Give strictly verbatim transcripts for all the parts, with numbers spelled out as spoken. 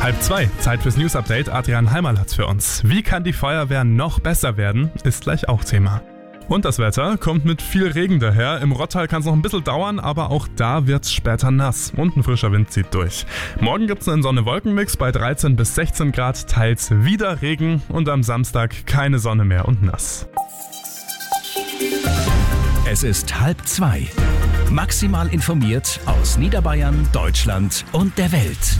Halb zwei, Zeit fürs News-Update. Adrian Heimerl hat's für uns. Wie kann die Feuerwehr noch besser werden, ist gleich auch Thema. Und das Wetter kommt mit viel Regen daher. Im Rottal kann es noch ein bisschen dauern, aber auch da wird's später nass und ein frischer Wind zieht durch. Morgen gibt's einen Sonne-Wolken-Mix bei dreizehn bis sechzehn Grad, teils wieder Regen und am Samstag keine Sonne mehr und nass. Es ist halb zwei. Maximal informiert aus Niederbayern, Deutschland und der Welt.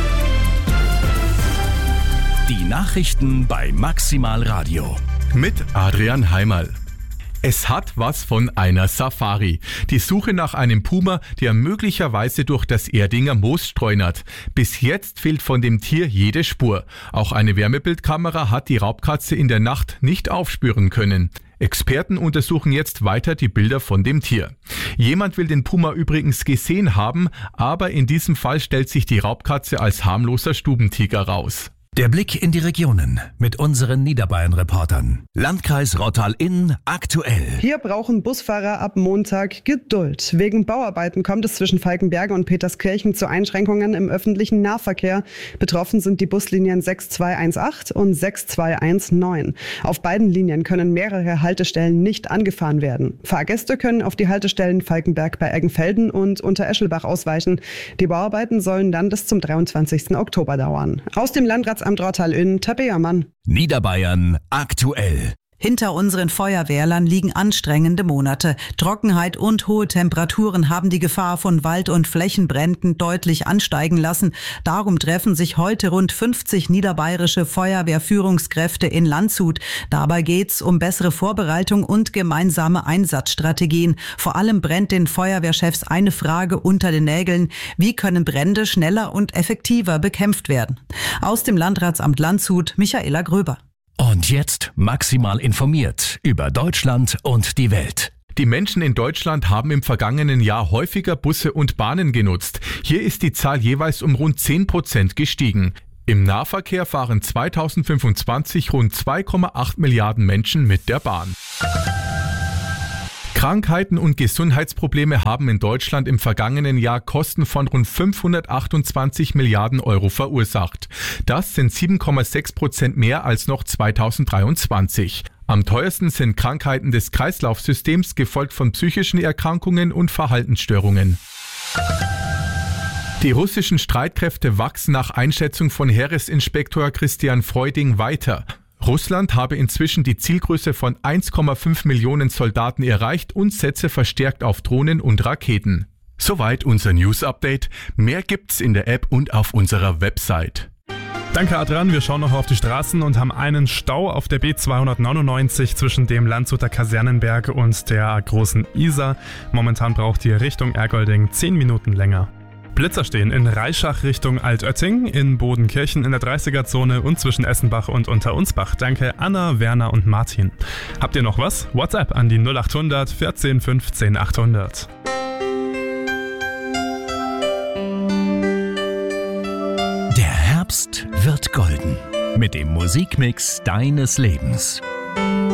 Die Nachrichten bei Maximal Radio. Mit Adrian Heimerl. Es hat was von einer Safari. Die Suche nach einem Puma, der möglicherweise durch das Erdinger Moos streunert. Bis jetzt fehlt von dem Tier jede Spur. Auch eine Wärmebildkamera hat die Raubkatze in der Nacht nicht aufspüren können. Experten untersuchen jetzt weiter die Bilder von dem Tier. Jemand will den Puma übrigens gesehen haben, aber in diesem Fall stellt sich die Raubkatze als harmloser Stubentiger raus. Der Blick in die Regionen mit unseren Niederbayern-Reportern. Landkreis Rottal-Inn aktuell. Hier brauchen Busfahrer ab Montag Geduld. Wegen Bauarbeiten kommt es zwischen Falkenberge und Peterskirchen zu Einschränkungen im öffentlichen Nahverkehr. Betroffen sind die Buslinien sechs zwei eins acht und sechs zwei eins neun. Auf beiden Linien können mehrere Haltestellen nicht angefahren werden. Fahrgäste können auf die Haltestellen Falkenberg bei Eggenfelden und Untereschelbach ausweichen. Die Bauarbeiten sollen dann bis zum dreiundzwanzigsten Oktober dauern. Aus dem Landratsamt am Rottal-Inn, Tabea Mann. Niederbayern aktuell. Hinter unseren Feuerwehrlern liegen anstrengende Monate. Trockenheit und hohe Temperaturen haben die Gefahr von Wald- und Flächenbränden deutlich ansteigen lassen. Darum treffen sich heute rund fünfzig niederbayerische Feuerwehrführungskräfte in Landshut. Dabei geht's um bessere Vorbereitung und gemeinsame Einsatzstrategien. Vor allem brennt den Feuerwehrchefs eine Frage unter den Nägeln: Wie können Brände schneller und effektiver bekämpft werden? Aus dem Landratsamt Landshut, Michaela Gröber. Und jetzt maximal informiert über Deutschland und die Welt. Die Menschen in Deutschland haben im vergangenen Jahr häufiger Busse und Bahnen genutzt. Hier ist die Zahl jeweils um rund zehn Prozent gestiegen. Im Nahverkehr fahren zweitausendfünfundzwanzig rund zwei Komma acht Milliarden Menschen mit der Bahn. Krankheiten und Gesundheitsprobleme haben in Deutschland im vergangenen Jahr Kosten von rund fünfhundertachtundzwanzig Milliarden Euro verursacht. Das sind sieben Komma sechs Prozent mehr als noch zweitausenddreiundzwanzig. Am teuersten sind Krankheiten des Kreislaufsystems, gefolgt von psychischen Erkrankungen und Verhaltensstörungen. Die russischen Streitkräfte wachsen nach Einschätzung von Heeresinspektor Christian Freuding weiter. Russland habe inzwischen die Zielgröße von eins Komma fünf Millionen Soldaten erreicht und setze verstärkt auf Drohnen und Raketen. Soweit unser News-Update. Mehr gibt's in der App und auf unserer Website. Danke Adrian, wir schauen noch auf die Straßen und haben einen Stau auf der B zweihundertneunundneunzig zwischen dem Landshuter Kasernenberg und der großen Isar. Momentan braucht die Richtung Ergolding zehn Minuten länger. Blitzer stehen in Reischach Richtung Altötting, in Bodenkirchen in der dreißiger-Zone und zwischen Essenbach und Unterunsbach. Danke Anna, Werner und Martin. Habt ihr noch was? WhatsApp an die null achthundert vierzehn fünfzehn achthundert. Der Herbst wird golden mit dem Musikmix deines Lebens.